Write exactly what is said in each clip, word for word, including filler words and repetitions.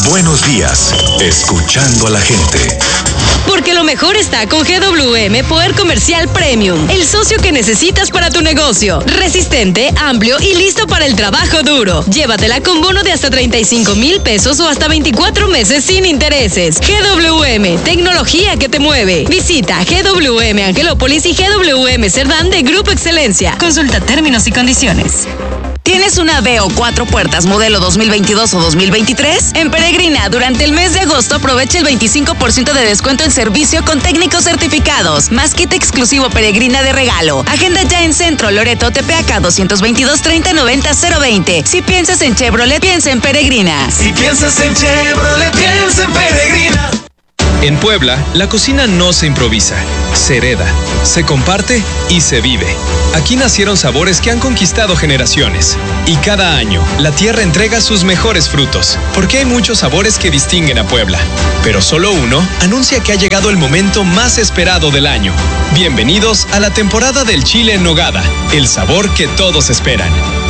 Buenos días, escuchando a la gente. Porque lo mejor está con G W M Poder Comercial Premium, el socio que necesitas para tu negocio. Resistente, amplio y listo para el trabajo duro. Llévatela con bono de hasta treinta y cinco mil pesos o hasta veinticuatro meses sin intereses. G W M, tecnología que te mueve. Visita G W M Angelópolis y G W M Cerdán de Grupo Excelencia. Consulta términos y condiciones. ¿Tienes una V o cuatro puertas modelo dos mil veintidós o dos mil veintitrés? En Peregrina, durante el mes de agosto, aprovecha el veinticinco por ciento de descuento en servicio con técnicos certificados. Más kit exclusivo Peregrina de regalo. Agenda ya en Centro, Loreto, Tepeaca, doscientos veintidós, treinta, noventa, cero veinte. Si piensas en Chevrolet, piensa en Peregrina. Si piensas en Chevrolet, piensa en Peregrina. En Puebla, la cocina no se improvisa, se hereda, se comparte y se vive. Aquí nacieron sabores que han conquistado generaciones. Y cada año, la tierra entrega sus mejores frutos, porque hay muchos sabores que distinguen a Puebla. Pero solo uno anuncia que ha llegado el momento más esperado del año. Bienvenidos a la temporada del chile en nogada, el sabor que todos esperan.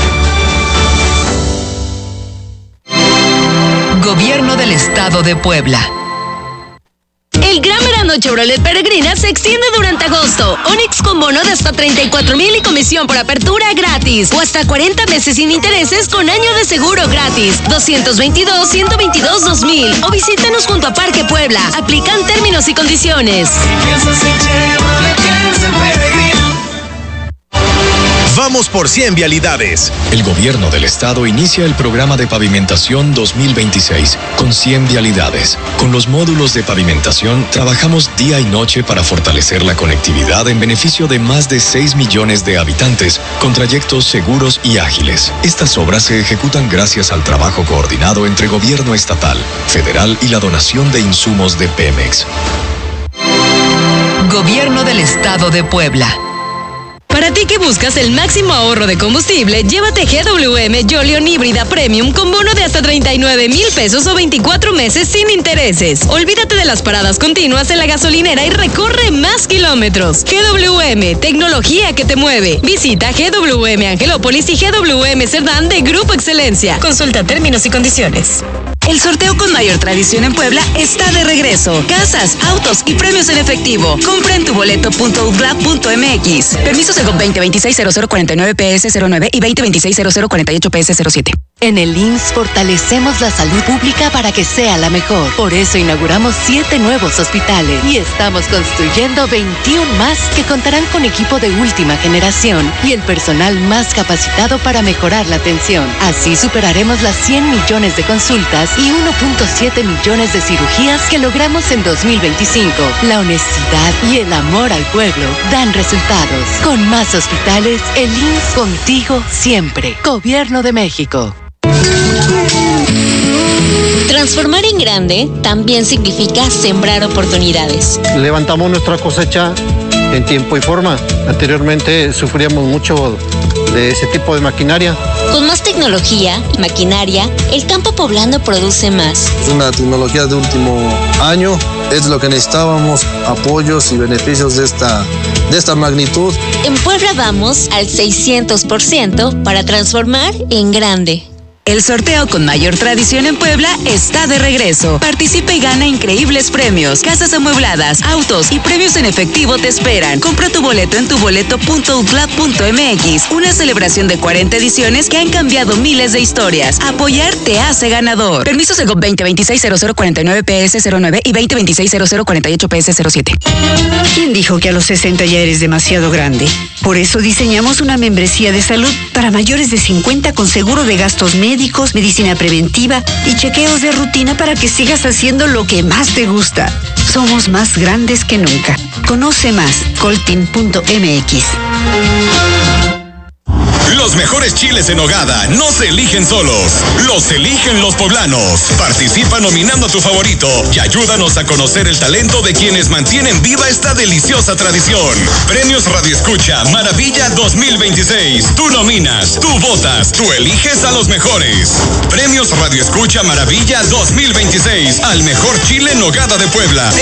Gobierno del Estado de Puebla. El Gran Verano Chevrolet Peregrina se extiende durante agosto. Onix con bono de hasta treinta y cuatro mil y comisión por apertura gratis. O hasta cuarenta meses sin intereses con año de seguro gratis. doscientos veintidós, ciento veintidós, dos mil. O visítanos junto a Parque Puebla. Aplican términos y condiciones. Si piensas en Chevrolet, piensa en Peregrina. Vamos por cien vialidades. El gobierno del estado inicia el programa de pavimentación dos mil veintiséis con cien vialidades. Con los módulos de pavimentación trabajamos día y noche para fortalecer la conectividad en beneficio de más de seis millones de habitantes con trayectos seguros y ágiles. Estas obras se ejecutan gracias al trabajo coordinado entre gobierno estatal, federal y la donación de insumos de Pemex. Gobierno del Estado de Puebla. Para ti que buscas el máximo ahorro de combustible, llévate G W M Jolion híbrida Premium con bono de hasta treinta y nueve mil pesos o veinticuatro meses sin intereses. Olvídate de las paradas continuas en la gasolinera y recorre más kilómetros. G W M, tecnología que te mueve. Visita G W M Angelópolis y G W M Cerdán de Grupo Excelencia. Consulta términos y condiciones. El sorteo con mayor tradición en Puebla está de regreso. Casas, autos y premios en efectivo. Compra en tu boleto punto u d l a punto m x. Permisos en veinte veintiséis cero cero cuarenta y nueve P S cero nueve y veinte veintiséis cero cero cuarenta y ocho P S cero siete. En el I M S S fortalecemos la salud pública para que sea la mejor. Por eso inauguramos siete nuevos hospitales y estamos construyendo veintiuno más que contarán con equipo de última generación y el personal más capacitado para mejorar la atención. Así superaremos las cien millones de consultas y uno punto siete millones de cirugías que logramos en dos mil veinticinco. La honestidad y el amor al pueblo dan resultados. Con más hospitales, el I M S S contigo siempre. Gobierno de México. Transformar en grande también significa sembrar oportunidades. Levantamos nuestra cosecha en tiempo y forma. Anteriormente sufríamos mucho de ese tipo de maquinaria. Con más tecnología y maquinaria, el campo poblano produce más. Una tecnología de último año es lo que necesitábamos, apoyos y beneficios de esta, de esta magnitud. En Puebla vamos al seiscientos por ciento para transformar en grande. El sorteo con mayor tradición en Puebla está de regreso. Participa y gana increíbles premios. Casas amuebladas, autos y premios en efectivo te esperan. Compra tu boleto en tu boleto punto u d l a punto m x. Una celebración de cuarenta ediciones que han cambiado miles de historias. Apoyar te hace ganador. Permisos en veinte veintiséis cero cero cuarenta y nueve P S cero nueve y veinte veintiséis cero cero cuarenta y ocho P S cero siete. ¿Quién dijo que a los sesenta ya eres demasiado grande? Por eso diseñamos una membresía de salud para mayores de cincuenta con seguro de gastos médicos, médicos, medicina preventiva y chequeos de rutina para que sigas haciendo lo que más te gusta. Somos más grandes que nunca. Conoce más, coltin punto m x. Los mejores chiles en nogada no se eligen solos, los eligen los poblanos. Participa nominando a tu favorito y ayúdanos a conocer el talento de quienes mantienen viva esta deliciosa tradición. Premios Radio Escucha Maravilla dos mil veintiséis. Tú nominas, tú votas, tú eliges a los mejores. Premios Radio Escucha Maravilla dos mil veintiséis. Al mejor chile en nogada de Puebla.